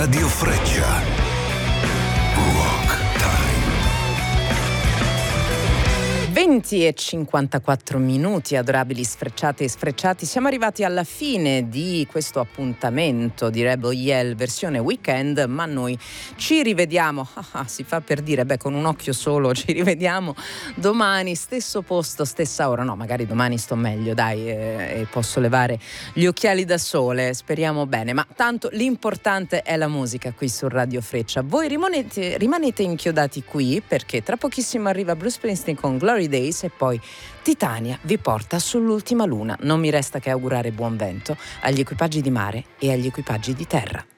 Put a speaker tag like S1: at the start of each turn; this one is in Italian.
S1: Radio Freccia. Rock Time.
S2: 20:54, adorabili sfrecciate e sfrecciati. Siamo arrivati alla fine di questo appuntamento di Rebel Yell versione weekend, ma noi ci rivediamo, si fa per dire, con un occhio solo, ci rivediamo domani, stesso posto, stessa ora. No, magari domani sto meglio, dai, e posso levare gli occhiali da sole, speriamo bene, ma tanto l'importante è la musica qui su Radio Freccia. Voi rimanete inchiodati qui, perché tra pochissimo arriva Bruce Springsteen con Glory Days e poi Titania vi porta sull'ultima luna. Non mi resta che augurare buon vento agli equipaggi di mare e agli equipaggi di terra.